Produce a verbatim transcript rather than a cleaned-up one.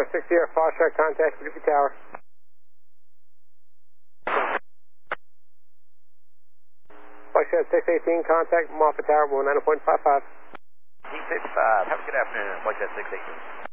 six zero, Foxtrot, contact Pacific Tower. Foxtrot six eighteen, contact Moffett Tower, one nine point five five. T fifty-five, have a good afternoon, Foxtrot six eighteen.